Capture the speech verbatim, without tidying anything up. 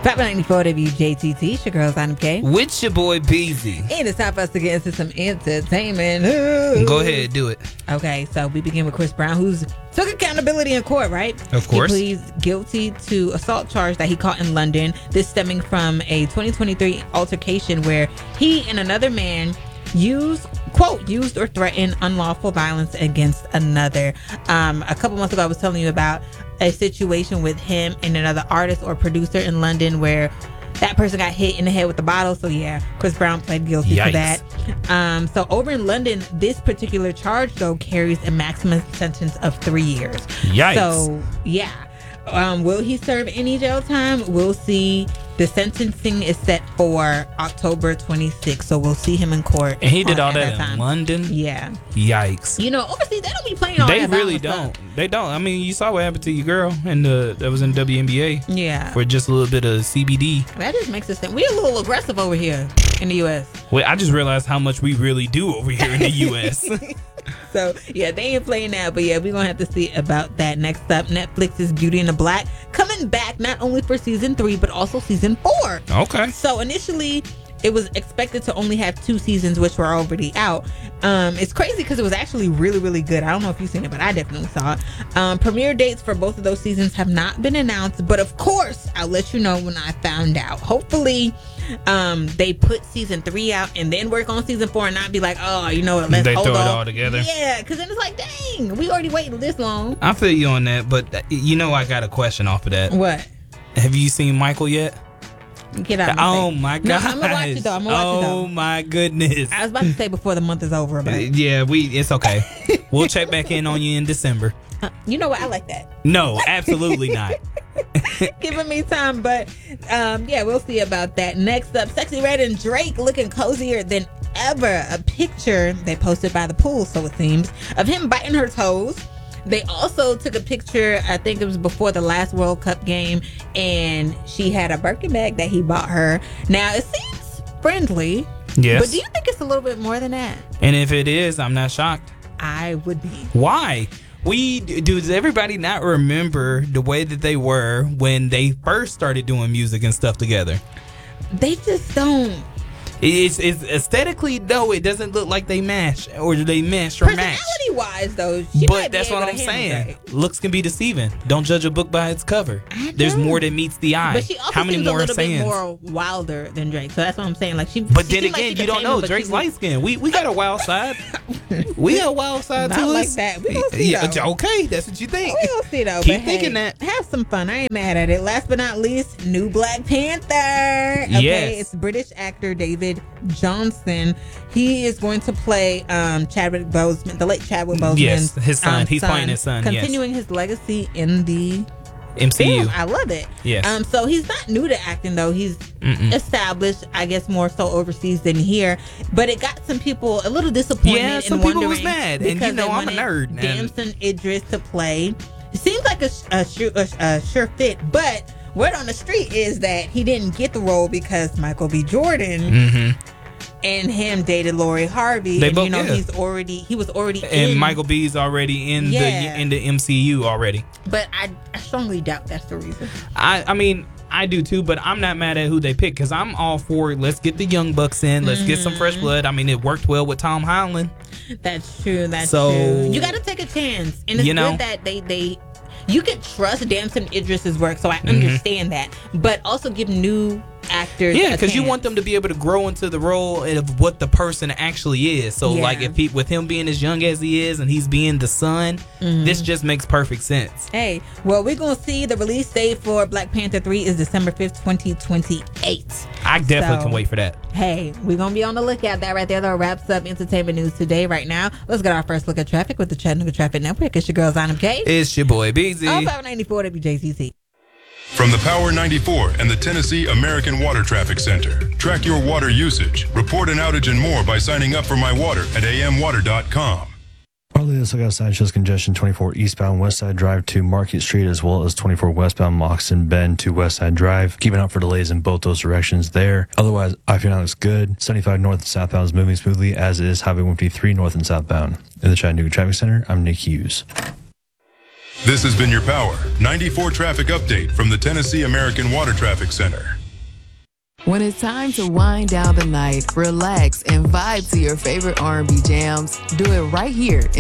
Papa ninety-four W J T T, it's your girl, Zana K. With your boy, Beezy. And it's time for us to get into some entertainment. Go ahead, do it. Okay, so we begin with Chris Brown, who's took accountability in court, right? Of course. He pleads guilty to assault charge that he caught in London. This stemming from a twenty twenty-three altercation where he and another man used, quote, used or threatened unlawful violence against another. Um, a couple months ago, I was telling you about a situation with him and another artist or producer in London where that person got hit in the head with a bottle. So yeah, Chris Brown pled guilty Yikes. to that. Um, so over in London, this particular charge though carries a maximum sentence of three years. Yikes. So yeah. Um, will he serve any jail time? We'll see. The sentencing is set for October twenty-sixth, so we'll see him in court. And he did all that, that in London? Yeah. Yikes. You know, overseas, they don't be playing all They that really violent don't. They don't. I mean, you saw what happened to your girl and the that was in W N B A. Yeah. For just a little bit of C B D. That just makes us think. We're a little aggressive over here in the U S. Well, I just realized how much we really do over here in the U S. So, yeah, they ain't playing that. But, yeah, we're going to have to see about that. Next up, Netflix's Beauty and the Black coming back not only for season three, but also season four. Okay. So, initially, it was expected to only have two seasons, which were already out. Um, it's crazy because it was actually really, really good. I don't know if you've seen it, but I definitely saw it. Um, premiere dates for both of those seasons have not been announced. But, of course, I'll let you know when I found out. Hopefully, um, they put season three out and then work on season four and not be like, oh, you know what, let's they hold throw on. it all together. Yeah, because then it's like, dang, we already waited this long. I feel you on that, but you know I got a question off of that. What? Have you seen Michael yet? Get out. My oh face. my god! No, I'm gonna watch it though. I'm gonna watch oh it though. my goodness! I was about to say before the month is over, but Uh, yeah, we. It's okay. We'll check back in on you in December. Uh, you know what? I like that. No, absolutely not. Giving me time, but um, yeah, we'll see about that. Next up, Sexy Red and Drake looking cozier than ever. A picture they posted by the pool, so it seems, of him biting her toes. They also took a picture, I think it was before the last World Cup game, and she had a Birkin bag that he bought her. Now, it seems friendly, Yes. but do you think it's a little bit more than that? And if it is, I'm not shocked. I would be. Why? We does everybody not remember the way that they were when they first started doing music and stuff together? They just don't. It's, it's aesthetically, though, it doesn't look like they match or they mesh or match. Personality wise, though, she might But be that's able what to I'm handle saying. Drake. Looks can be deceiving. Don't judge a book by its cover. I There's know. more that meets the eye. But she also How many seems more a little sayings? bit more wilder than Drake, so that's what I'm saying. Like she, But she then seemed like again, she you could don't tame know. it, but Drake's she- light skin. We we got a wild side. We got a wild side Not to like us. that. We gonna see, yeah, though. okay, that's what you think. We'll see though. Keep but thinking hey, that. Have some fun. I ain't mad at it. Last but not least, new Black Panther. Okay, Yes. it's British actor David Johnson. He is going to play um, Chadwick Boseman, the late Chadwick Boseman. Yes, his son. Um, He's playing his son, yes. continuing his legacy in the M C U. film. I love it. Yes. Um. So he's not new to acting though. He's Mm-mm. established, I guess, more so overseas than here. But it got some people a little disappointed. Yeah, some and people wondering was mad, and you because know they I'm a wanted nerd, and- Damson Idris to play. It seems like a, a, sure, a, a sure fit, but word on the street is that he didn't get the role because Michael B. Jordan Mm-hmm. and him dated Lori Harvey. They and both- you know yeah. he's already he was already And in, Michael B's already in Yeah. the in the M C U already. But I, I strongly doubt that's the reason. I I mean. I do too, but I'm not mad at who they pick because I'm all for let's get the young bucks in, let's get some fresh blood. I mean, it worked well with Tom Holland. That's true. That's So, true. You got to take a chance, and it's you know- good that they they you can trust Damson Idris's work. So I understand that, but also give new actors. Yeah, because because you want them to be able to grow into the role of what the person actually is. So, Yeah. like, if he, with him being as young as he is and he's being the son, this just makes perfect sense. Hey, well, we're gonna see the release date for Black Panther three is December fifth, twenty twenty-eight. I definitely So- can wait for that. Hey, we're gonna be on the lookout. That right there, though, wraps up entertainment news today. Right now, let's get our first look at traffic with the Chattanooga Traffic Network. It's your girl Zana K. It's your boy, Beezy. Oh, five ninety-four W J C C. From the Power ninety-four and the Tennessee American Water Traffic Center. Track your water usage, report an outage and more by signing up for My Water at a m water dot com. Partly this look outside shows congestion twenty-four eastbound Westside Drive to Market Street, as well as twenty-four westbound Moxon Bend to Westside Drive. Keeping out for delays in both those directions there. Otherwise, I feel looks good. seventy-five north and southbound is moving smoothly, as is Highway one fifty-three north and southbound. In the Chattanooga Traffic Center, I'm Nick Hughes. This has been your Power ninety-four traffic update from the Tennessee American Water Traffic Center. When it's time to wind down the night, relax, and vibe to your favorite R and B jams, do it right here